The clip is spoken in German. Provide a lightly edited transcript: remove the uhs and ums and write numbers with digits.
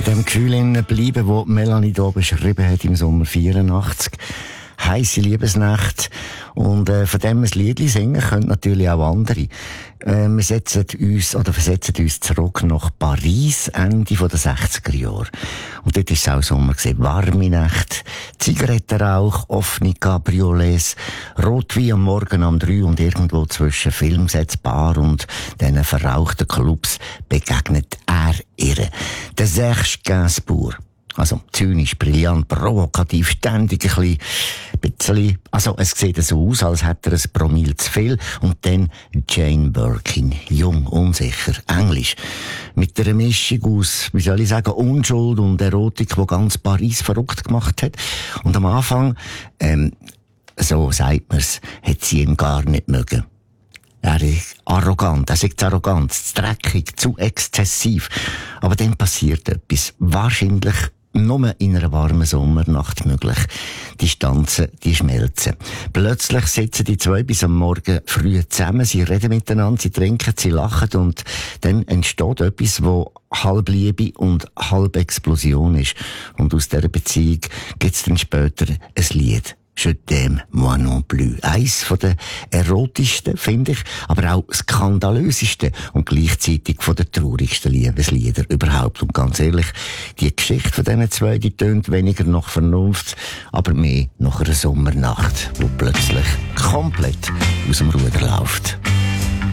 dem Gefühl bleiben, das Melanie hier beschrieben hat im Sommer 84. Heisse Liebesnacht. Und von dem ein Lied singen können natürlich auch andere. Wir versetzen uns zurück nach Paris, Ende der 60er Jahre. Und dort war es auch Sommer gewesen. Warme Nacht, Zigarettenrauch, offene Cabriolets, Rotwein am Morgen um 3 und irgendwo zwischen Filmsets, Bar und diesen verrauchten Clubs begegnet er ihr. Der Serge Gainsbourg. Also, zynisch, brillant, provokativ, ständig ein bisschen, also, es sieht so aus, als hätte er ein Promille zu viel. Und dann Jane Birkin. Jung, unsicher, Englisch. Mit einer Mischung aus, wie soll ich sagen, Unschuld und Erotik, die ganz Paris verrückt gemacht hat. Und am Anfang, so sagt man's, hat sie ihn gar nicht mögen. Er ist arrogant, zu dreckig, zu exzessiv. Aber dann passiert etwas. Wahrscheinlich nur in einer warmen Sommernacht möglich. Die Stanzen, die schmelzen. Plötzlich sitzen die zwei bis am Morgen früh zusammen, sie reden miteinander, sie trinken, sie lachen und dann entsteht etwas, wo halb Liebe und halb Explosion ist. Und aus dieser Beziehung gibt's dann später ein Lied. Je t'aime, moi non plus. Eins von den erotischsten, finde ich, aber auch skandalösesten und gleichzeitig von den traurigsten Liebeslieder überhaupt. Und ganz ehrlich, die Geschichte von diesen zwei, die tönt weniger nach Vernunft, aber mehr nach einer Sommernacht, wo plötzlich komplett aus dem Ruder läuft.